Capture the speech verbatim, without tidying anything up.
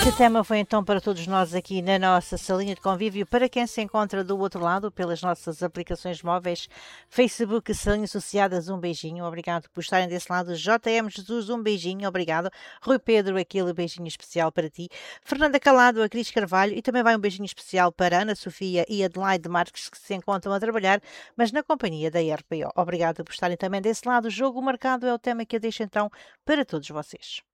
Este tema foi então para todos nós aqui na nossa salinha de convívio. Para quem se encontra do outro lado, pelas nossas aplicações móveis, Facebook, Salinha Associadas, um beijinho, obrigado por estarem desse lado. J M Jesus, um beijinho, obrigado. Rui Pedro, aquele beijinho especial para ti. Fernanda Calado, a Cris Carvalho, e também vai um beijinho especial para Ana Sofia e Adelaide Marques, que se encontram a trabalhar, mas na companhia da R P O. Obrigado por estarem também desse lado. O jogo marcado é o tema que eu deixo então para todos vocês.